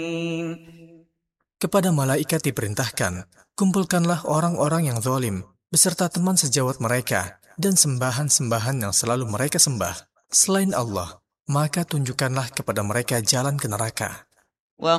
Kepada malaikat diperintahkan, kumpulkanlah orang-orang yang zalim beserta teman sejawat mereka dan sembahan-sembahan yang selalu mereka sembah selain Allah, maka tunjukkanlah kepada mereka jalan ke neraka.